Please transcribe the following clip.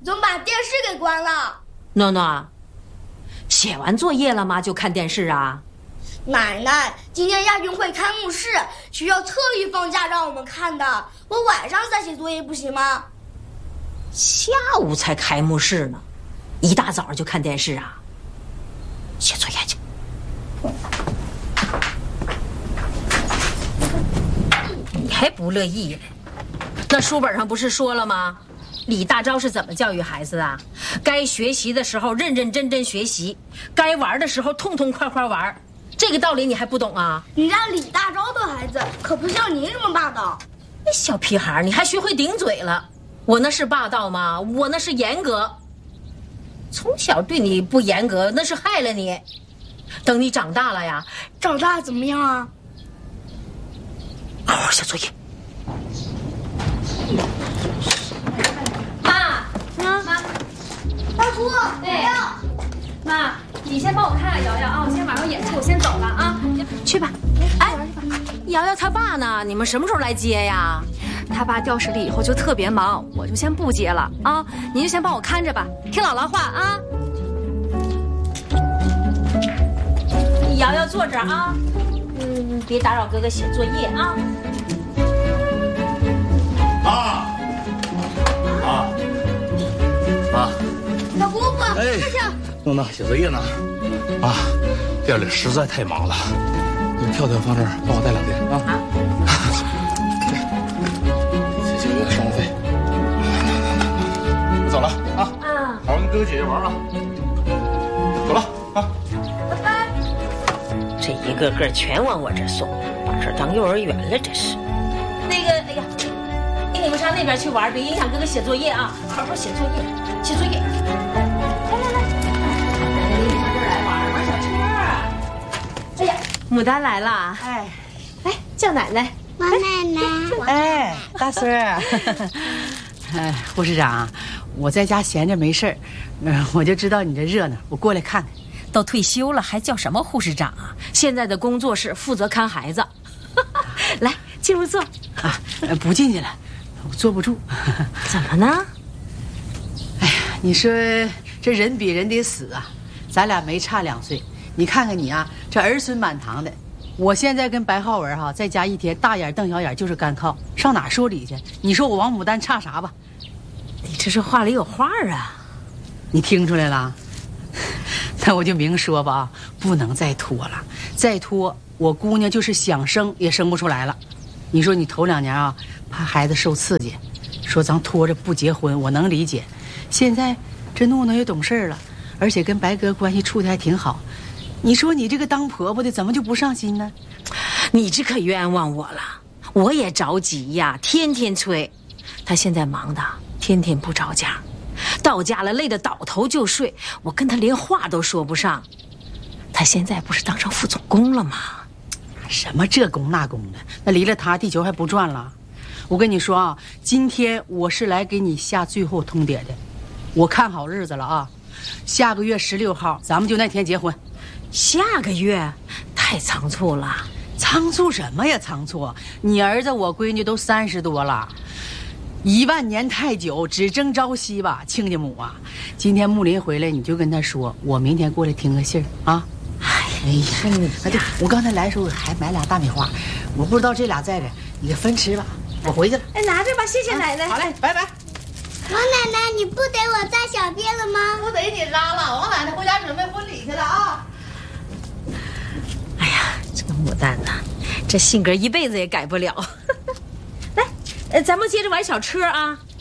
你怎么把电视给关了？ 诺诺，写完作业了吗？就看电视啊？ 奶奶，今天亚运会开幕式，学校特意放假让我们看的。我晚上再写作业不行吗？ 下午才开幕式呢，一大早上就看电视啊？写作业去。你还不乐意呢？那书本上不是说了吗？李大钊是怎么教育孩子的？该学习的时候认认真真学习，该玩的时候痛痛快快玩。这个道理你还不懂啊？ 人家李大钊的孩子可不像您这么霸道。 那小屁孩，你还学会顶嘴了？我那是霸道吗？我那是严格。从小对你不严格，那是害了你。等你长大了呀， 长大怎么样啊？ 好好写作业。 妈， 大姑， 对，妈，你先帮我看看瑶瑶啊，我先玩完演出，我先走了啊。 去吧。哎，瑶瑶她爸呢？你们什么时候来接呀？ 他爸调室里以后就特别忙，我就先不接了啊。您就先帮我看着吧，听姥姥话啊。 瑶瑶坐这儿啊，别打扰哥哥写作业啊。 妈， 小姑姑， 哎， 快点！ 诺诺写作业呢。啊，店里实在太忙了，跳跳放这儿帮我带两天啊。谢谢个生活费。我走了啊。好好跟哥哥姐姐玩啊。走了啊。 拜拜。 这一个个全往我这送，把这当幼儿园了，这是。那个，哎呀，你们上那边去玩，别影响哥哥写作业啊！好好写作业，写作业。玩小车。哎呀，牡丹来了！哎，来叫奶奶。 王奶奶。 哎，大孙儿。哎，护士长，我在家闲着没事儿，我就知道你这热闹，我过来看看。 都退休了，还叫什么护士长啊？现在的工作是负责看孩子。来，进屋坐。 啊，不进去了，我坐不住。 怎么呢？ 哎呀，你说这人比人得死啊！咱俩没差2岁，你看看你啊，这儿孙满堂的。我现在跟白浩文哈在家一天大眼瞪小眼就是干靠，上哪说理去？你说我王牡丹差啥吧？ 你这是话里有话啊！ 你听出来了？那我就明说吧，不能再拖了，再拖我姑娘就是想生也生不出来了。你说你头2年啊，怕孩子受刺激，说咱拖着不结婚，我能理解。现在这诺诺也懂事了，而且跟白哥关系处得还挺好。你说你这个当婆婆的怎么就不上心呢？ 你这可冤枉我了，我也着急呀，天天催。他现在忙的天天不着家，到家了累得倒头就睡，我跟他连话都说不上。他现在不是当上副总工了吗？ 什么这工那工的，那离了他地球还不转了？我跟你说啊，今天我是来给你下最后通牒的，我看好日子了啊，下个月16号咱们就那天结婚。 下个月？太仓促了。 仓促什么呀仓促？你儿子我闺女都30多了，1万年太久，只争朝夕吧，亲家母啊！今天木林回来，你就跟他说，我明天过来听个信儿啊。哎呀，对，我刚才来的时候还买俩大米花，我不知道这俩在这，你就分吃吧。我回去了。 哎，拿着吧，谢谢奶奶。 好嘞，拜拜。 王奶奶，你不得我扎小辫了吗？ 不得你拉了，王奶奶回家准备婚礼去了啊。 哎呀，这个牡丹呐，这性格一辈子也改不了。来，咱们接着玩小车啊。